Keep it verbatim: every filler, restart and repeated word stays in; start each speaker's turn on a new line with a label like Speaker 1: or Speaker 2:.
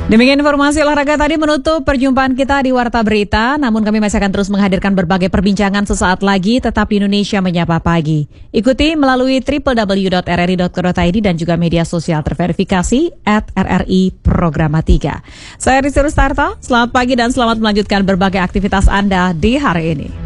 Speaker 1: Demikian informasi olahraga tadi menutup perjumpaan kita di Warta Berita. Namun kami masih akan terus menghadirkan berbagai perbincangan sesaat lagi tetap di Indonesia Menyapa Pagi. Ikuti melalui w w w dot r r i dot co dot i d dan juga media sosial terverifikasi at R R I Programa tiga. Saya Rizky Rustarto, selamat pagi dan selamat melanjutkan berbagai aktivitas Anda di hari ini.